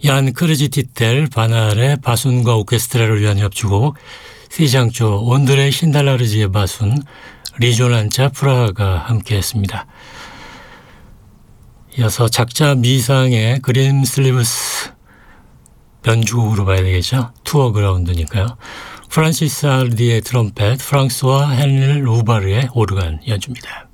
얀 크르지티텔 바날의 바순과 오케스트라를 위한 협주곡 세장조 온드레 신달라르지의 바순 리조난차 프라하가 함께했습니다. 이어서 작자 미상의 그린 슬리브스 연주곡으로 봐야 되겠죠. 투어 그라운드니까요. 프란시스 알디의 트럼펫, 프랑스와 헨릴 루바르의 오르간 연주입니다.